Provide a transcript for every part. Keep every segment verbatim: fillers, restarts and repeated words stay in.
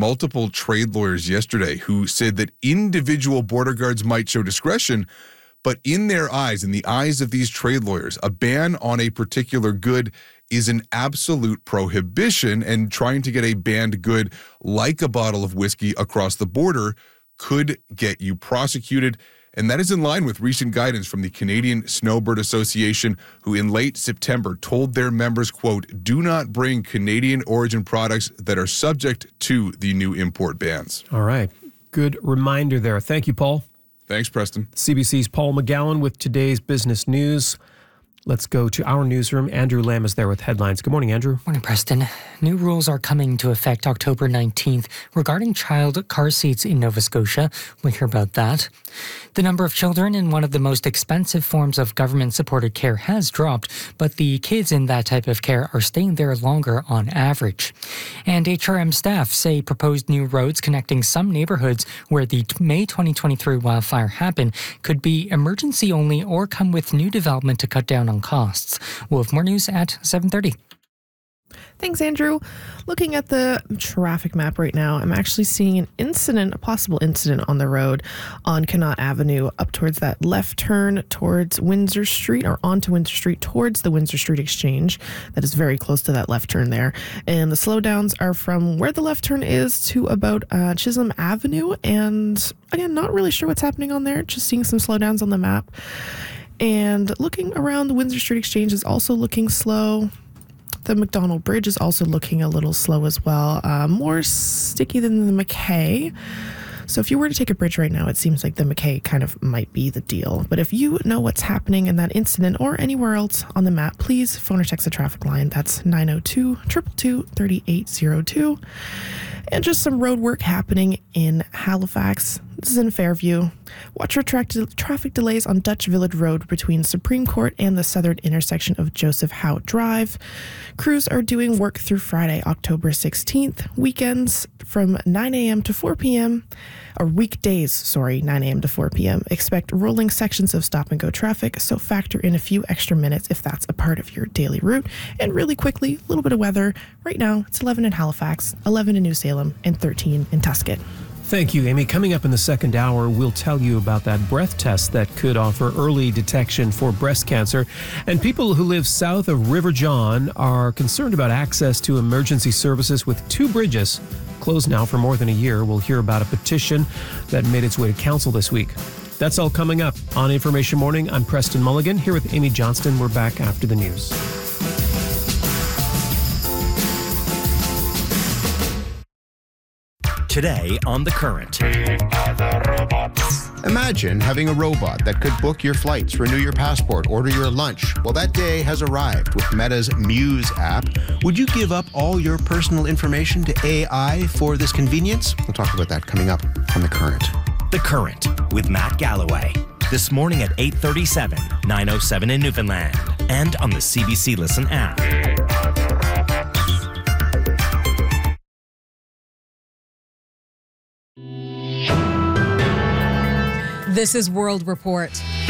multiple trade lawyers yesterday who said that individual border guards might show discretion, but in their eyes, in the eyes of these trade lawyers, a ban on a particular good is an absolute prohibition, and trying to get a banned good like a bottle of whiskey across the border could get you prosecuted. And that is in line with recent guidance from the Canadian Snowbird Association, who in late September told their members, quote, do not bring Canadian origin products that are subject to the new import bans. All right. Good reminder there. Thank you, Paul. Thanks, Preston. C B C's Paul McGowan with today's business news. Let's go to our newsroom. Andrew Lamb is there with headlines. Good morning, Andrew. Morning, Preston. New rules are coming to effect October nineteenth regarding child car seats in Nova Scotia. We'll hear about that. The number of children in one of the most expensive forms of government-supported care has dropped, but the kids in that type of care are staying there longer on average. And H R M staff say proposed new roads connecting some neighborhoods where the May twenty twenty-three wildfire happened could be emergency only or come with new development to cut down on costs. We'll have more news at seven thirty. Thanks, Andrew. Looking at the traffic map right now, I'm actually seeing an incident, a possible incident on the road on Connaught Avenue up towards that left turn towards Windsor Street, or onto Windsor Street towards the Windsor Street Exchange. That is very close to that left turn there. And the slowdowns are from where the left turn is to about uh, Chisholm Avenue. And again, not really sure what's happening on there. Just seeing some slowdowns on the map. And looking around the Windsor Street Exchange is also looking slow. The McDonald Bridge is also looking a little slow as well. Uh, more sticky than the McKay. So if you were to take a bridge right now, it seems like the McKay kind of might be the deal. But if you know what's happening in that incident or anywhere else on the map, please phone or text the traffic line. That's nine oh two, two two two, three eight oh two. And just some road work happening in Halifax. This is in Fairview. Watch for tra- traffic delays on Dutch Village Road between Supreme Court and the southern intersection of Joseph Howe Drive. Crews are doing work through Friday, October sixteenth. Weekends from nine a.m. to four p.m. or weekdays, sorry, nine a.m. to four p.m. Expect rolling sections of stop-and-go traffic, so factor in a few extra minutes if that's a part of your daily route. And really quickly, a little bit of weather. Right now, it's eleven in Halifax, eleven in New Salem, and thirteen in Tuscan. Thank you, Amy. Coming up in the second hour, we'll tell you about that breath test that could offer early detection for breast cancer. And people who live south of River John are concerned about access to emergency services with two bridges closed now for more than a year. We'll hear about a petition that made its way to council this week. That's all coming up on Information Morning. I'm Preston Mulligan here with Amy Johnston. We're back after the news. Today on The Current. Imagine having a robot that could book your flights, renew your passport, order your lunch. Well, that day has arrived with Meta's Muse app. Would you give up all your personal information to A I for this convenience? We'll talk about that coming up on The Current. The Current with Matt Galloway. This morning at eight thirty-seven, nine oh seven in Newfoundland, and on the C B C Listen app. This is World Report.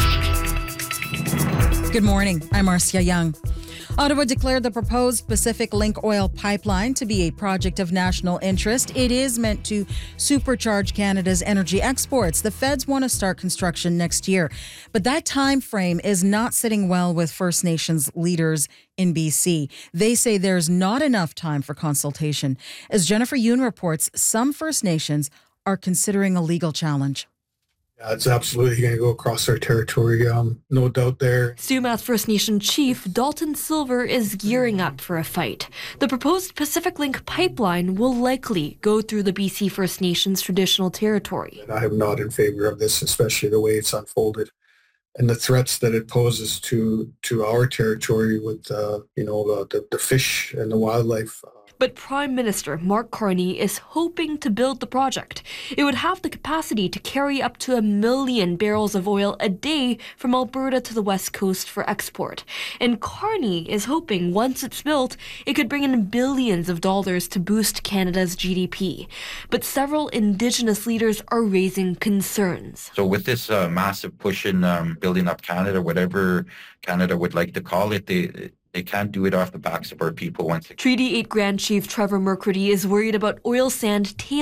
Good morning. I'm Marcia Young. Ottawa declared the proposed Pacific Link oil pipeline to be a project of national interest. It is meant to supercharge Canada's energy exports. The feds want to start construction next year, but that time frame is not sitting well with First Nations leaders in B C. They say there's not enough time for consultation. As Jennifer Yoon reports, some First Nations are considering a legal challenge. Yeah, it's absolutely going to go across our territory, um, no doubt there. Sumas First Nation Chief Dalton Silver is gearing up for a fight. The proposed Pacific Link pipeline will likely go through the B C First Nations traditional territory. And I am not in favor of this, especially the way it's unfolded and the threats that it poses to to our territory with, uh, you know, uh, the, the fish and the wildlife. Uh, But Prime Minister Mark Carney is hoping to build the project. It would have the capacity to carry up to a million barrels of oil a day from Alberta to the West Coast for export. And Carney is hoping once it's built, it could bring in billions of dollars to boost Canada's G D P. But several Indigenous leaders are raising concerns. So with this uh, massive push in um, building up Canada, whatever Canada would like to call it, they They can't do it off the backs of our people once again. Treaty eight Grand Chief Trevor Mercredi is worried about oil sand